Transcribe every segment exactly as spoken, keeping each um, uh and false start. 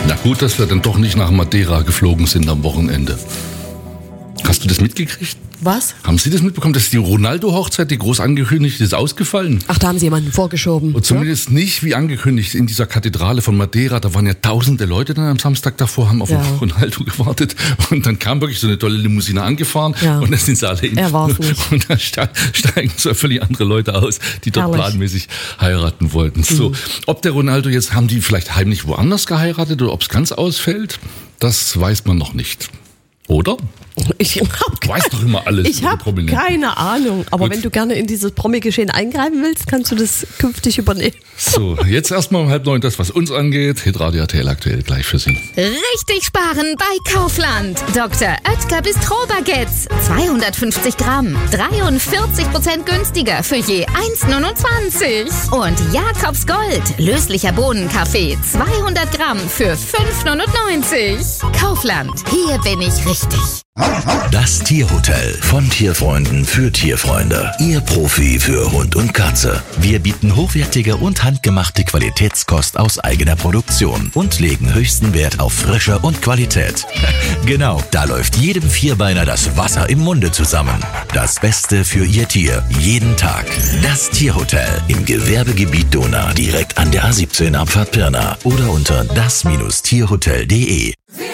Na gut, dass wir dann doch nicht nach Madeira geflogen sind am Wochenende. Hast du das mitgekriegt? Was? Haben Sie das mitbekommen, dass die Ronaldo-Hochzeit, die groß angekündigt ist, ausgefallen? Ach, da haben Sie jemanden vorgeschoben. Und zumindest ja? nicht wie angekündigt in dieser Kathedrale von Madeira. Da waren ja tausende Leute dann am Samstag davor, haben auf ja. Ronaldo gewartet. Und dann kam wirklich so eine tolle Limousine angefahren. Ja. Und dann sind sie alle in. Er war's nicht. Und dann steigen so völlig andere Leute aus, die dort Herrlich. planmäßig heiraten wollten. Mhm. So, ob der Ronaldo jetzt, haben die vielleicht heimlich woanders geheiratet oder ob es ganz ausfällt, das weiß man noch nicht. Oder? Ich hab du weißt doch immer alles. Ich habe keine Ahnung. Aber Gut. wenn du gerne in dieses Promi-Geschehen eingreifen willst, kannst du das künftig übernehmen. So, jetzt erstmal um halb neun das, was uns angeht. Hitradio R T L aktuell gleich für Sie. Richtig sparen bei Kaufland. Doktor Oetker Bistro-Baguettes. zweihundertfünfzig Gramm. dreiundvierzig Prozent günstiger für je eins Komma neunundzwanzig. Und Jakobs Gold. Löslicher Bohnenkaffee. zweihundert Gramm für fünf Komma neunundneunzig. Kaufland. Hier bin ich richtig. Das Tierhotel von Tierfreunden für Tierfreunde. Ihr Profi für Hund und Katze. Wir bieten hochwertige und handgemachte Qualitätskost aus eigener Produktion und legen höchsten Wert auf Frische und Qualität. Genau, da läuft jedem Vierbeiner das Wasser im Munde zusammen. Das Beste für Ihr Tier, jeden Tag. Das Tierhotel im Gewerbegebiet Donau, direkt an der A siebzehn Abfahrt Pirna oder unter das Tierhotel punkt de.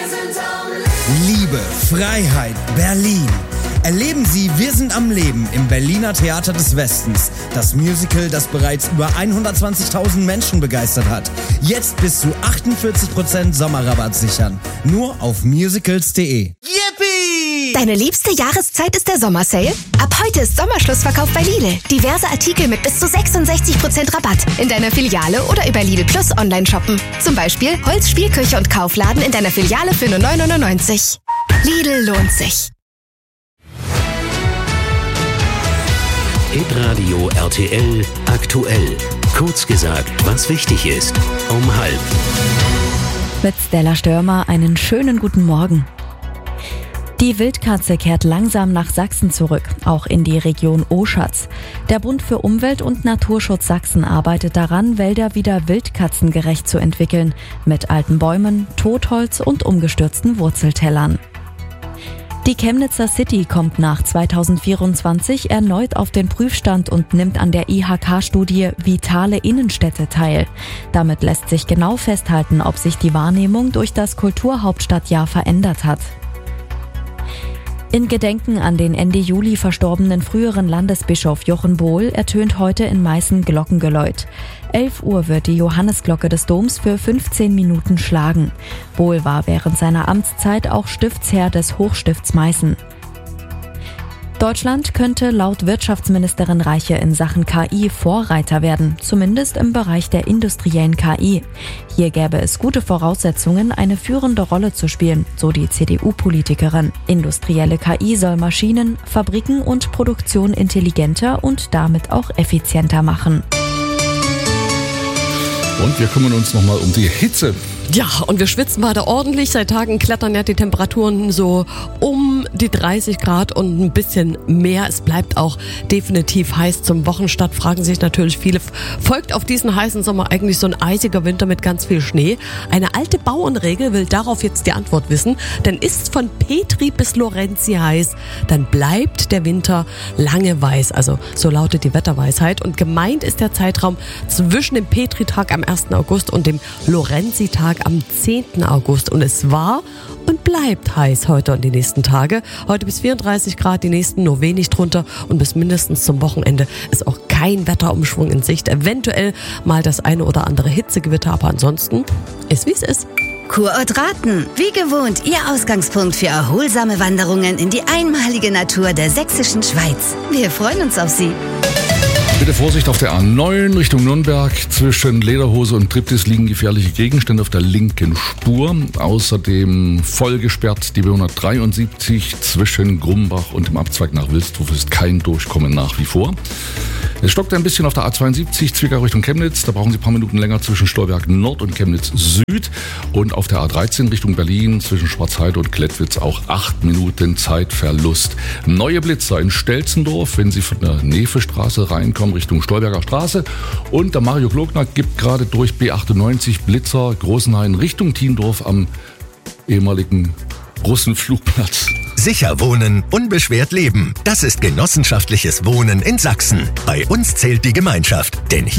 Liebe, Freiheit, Berlin. Erleben Sie Wir sind am Leben im Berliner Theater des Westens. Das Musical, das bereits über hundertzwanzigtausend Menschen begeistert hat. Jetzt bis zu achtundvierzig Prozent Sommerrabatt sichern. Nur auf musicals punkt de. Yippie! Deine liebste Jahreszeit ist der Sommersale? Ab heute ist Sommerschlussverkauf bei Lidl. Diverse Artikel mit bis zu sechsundsechzig Prozent Rabatt. In deiner Filiale oder über Lidl Plus online shoppen. Zum Beispiel Holz, Spielküche und Kaufladen in deiner Filiale für nur neun neunundneunzig. Lidl lohnt sich. Hitradio R T L aktuell. Kurz gesagt, was wichtig ist. Um halb. Mit Stella Störmer einen schönen guten Morgen. Die Wildkatze kehrt langsam nach Sachsen zurück, auch in die Region Oschatz. Der Bund für Umwelt und Naturschutz Sachsen arbeitet daran, Wälder wieder wildkatzengerecht zu entwickeln, mit alten Bäumen, Totholz und umgestürzten Wurzeltellern. Die Chemnitzer City kommt nach zweitausendvierundzwanzig erneut auf den Prüfstand und nimmt an der I H K-Studie Vitale Innenstädte teil. Damit lässt sich genau festhalten, ob sich die Wahrnehmung durch das Kulturhauptstadtjahr verändert hat. In Gedenken an den Ende Juli verstorbenen früheren Landesbischof Jochen Bohl ertönt heute in Meißen Glockengeläut. elf Uhr wird die Johannesglocke des Doms für fünfzehn Minuten schlagen. Bohl war während seiner Amtszeit auch Stiftsherr des Hochstifts Meißen. Deutschland könnte laut Wirtschaftsministerin Reiche in Sachen K I Vorreiter werden, zumindest im Bereich der industriellen K I. Hier gäbe es gute Voraussetzungen, eine führende Rolle zu spielen, so die C D U-Politikerin. Industrielle K I soll Maschinen, Fabriken und Produktion intelligenter und damit auch effizienter machen. Und wir kümmern uns nochmal um die Hitze. Ja, und wir schwitzen weiter ordentlich. Seit Tagen klettern ja die Temperaturen so um die dreißig Grad und ein bisschen mehr. Es bleibt auch definitiv heiß zum Wochenstart. Fragen sich natürlich viele, folgt auf diesen heißen Sommer eigentlich so ein eisiger Winter mit ganz viel Schnee? Eine alte Bauernregel will darauf jetzt die Antwort wissen. Denn ist es von Petri bis Lorenzi heiß, dann bleibt der Winter lange weiß. Also so lautet die Wetterweisheit. Und gemeint ist der Zeitraum zwischen dem Petri-Tag am ersten August und dem Lorenzi-Tag am zehnten August. Und es war und bleibt heiß heute und die nächsten Tage. Heute bis vierunddreißig Grad, die nächsten nur wenig drunter. Und bis mindestens zum Wochenende ist auch kein Wetterumschwung in Sicht. Eventuell mal das eine oder andere Hitzegewitter, aber ansonsten ist wie es ist. Kurort Raten. Wie gewohnt, Ihr Ausgangspunkt für erholsame Wanderungen in die einmalige Natur der sächsischen Schweiz. Wir freuen uns auf Sie. Bitte Vorsicht auf der A neun Richtung Nürnberg. Zwischen Lederhose und Triptis liegen gefährliche Gegenstände auf der linken Spur. Außerdem voll gesperrt die B hundertdreiundsiebzig zwischen Grumbach und dem Abzweig nach Wilsdruf ist kein Durchkommen nach wie vor. Es stockt ein bisschen auf der A zweiundsiebzig Zwickau Richtung Chemnitz. Da brauchen Sie ein paar Minuten länger zwischen Stolberg Nord und Chemnitz Süd. Und auf der A dreizehn Richtung Berlin zwischen Schwarzheide und Klettwitz auch acht Minuten Zeitverlust. Neue Blitzer in Stelzendorf, wenn Sie von der Nevestraße reinkommen. kommen Richtung Stolberger Straße. Und der Mario Klogner gibt gerade durch B achtundneunzig Blitzer Großenhain Richtung Tiendorf am ehemaligen Russenflugplatz. Sicher wohnen, unbeschwert leben. Das ist genossenschaftliches Wohnen in Sachsen. Bei uns zählt die Gemeinschaft. Denn